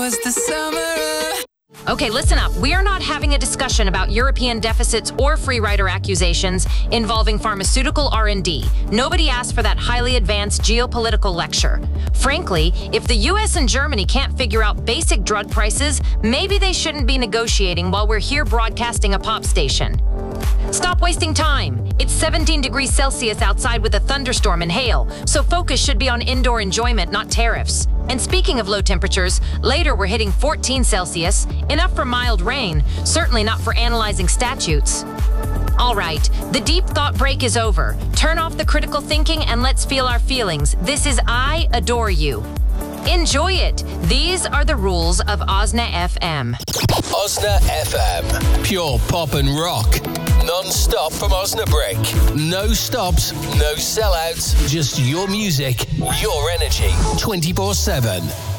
was the summer. Okay, listen up. We are not having a discussion about European deficits or free rider accusations involving pharmaceutical R&D. Nobody asked for that highly advanced geopolitical lecture. Frankly, if the US and Germany can't figure out basic drug prices, maybe they shouldn't be negotiating while we're here broadcasting a pop station. Stop wasting time. It's 17 degrees Celsius outside with a thunderstorm and hail, so focus should be on indoor enjoyment, not tariffs. And speaking of low temperatures, later we're hitting 14 Celsius, enough for mild rain, certainly not for analyzing statutes. All right, the deep thought break is over. Turn off the critical thinking and let's feel our feelings. This is I Adore You. Enjoy it. These are the rules of Osna FM. Osna FM. Pure pop and rock. Non-stop from Osnabrück. No stops, no sellouts. Just your music, your energy. 24/7.